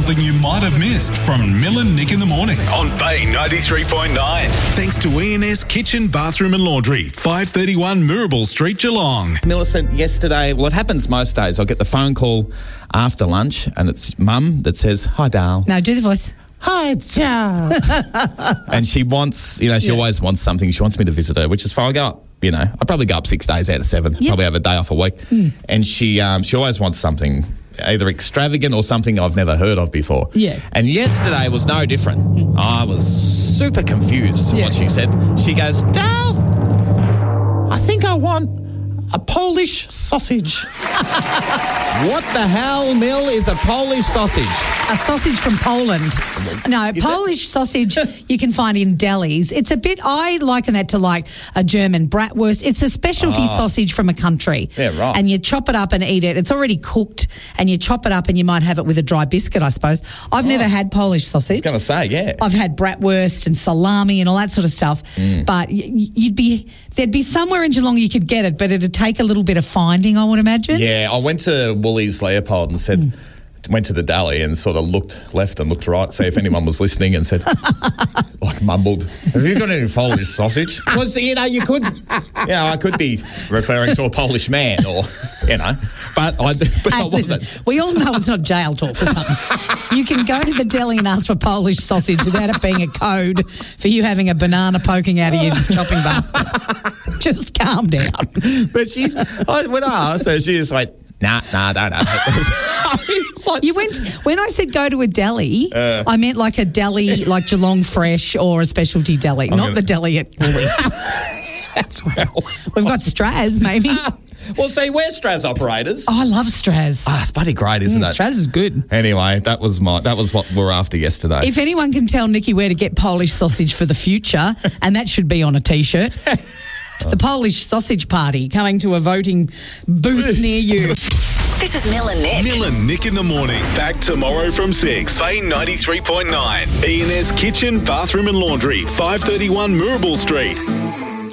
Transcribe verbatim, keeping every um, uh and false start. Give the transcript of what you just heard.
something you might have missed from Mill and Nick in the morning on Bay ninety-three point nine. Thanks to E and S Kitchen, Bathroom and Laundry, five thirty-one Mirabel Street, Geelong. Millicent, yesterday, well, it happens most days. I'll get the phone call after lunch and it's Mum that says, "Hi, Dal." No, do the voice. "Hi, Dal." And she wants, you know, she Yeah. always wants something. She wants me to visit her, which is fine. I go up, you know, I probably go up six days out of seven. Yep. Probably have a day off a week. Mm. And she um, she always wants something either extravagant or something I've never heard of before. Yeah. And yesterday was no different. I was super confused at Yeah. what she said. She goes, "Dal, I think I want a Polish sausage." What the hell, Mill, is a Polish sausage? A sausage from Poland. No, Is Polish sausage you can find in delis. It's a bit, I liken that to like a German bratwurst. It's a specialty sausage from a country. Yeah, right. And you chop it up and eat it. It's already cooked and you chop it up and you might have it with a dry biscuit, I suppose. I've never had Polish sausage. I was going to say, yeah. I've had bratwurst and salami and all that sort of stuff. But y- you'd be, there'd be somewhere in Geelong you could get it, but it'd take a little bit of finding, I would imagine. Yeah, I went to Woolies Leopold and said, Mm. went to the deli and sort of looked left and looked right, see if anyone was listening, and said, like mumbled, "Have you got any Polish sausage?" Because, you know, you could, you know, I could be referring to a Polish man or, you know, but I, but I Hey, wasn't. listen, we all know it's not jail talk for something. You can go to the deli and ask for Polish sausage without it being a code for you having a banana poking out of your shopping basket. Just calm down. But she's, I, when I asked her, she just went, "Nah, nah, no, no." It's like- You went, when I said go to a deli, I meant like a deli like Geelong Fresh or a specialty deli, not gonna- the deli at Woolies. That's well. We've got Straz, maybe. Oh, Well, see, we're Straz operators. I love Straz. Ah, it's bloody great, isn't Mm, it? Straz is good. Anyway, that was my that was what we were after yesterday. If anyone can tell Nikki where to get Polish sausage for the future, and that should be on a T-shirt, the Polish sausage party coming to a voting booth near you. This is Mill and Nick. Mill and Nick in the morning. Back tomorrow from six. Bay ninety-three point nine. E and S Kitchen, Bathroom and Laundry, five thirty-one Mirabel Street.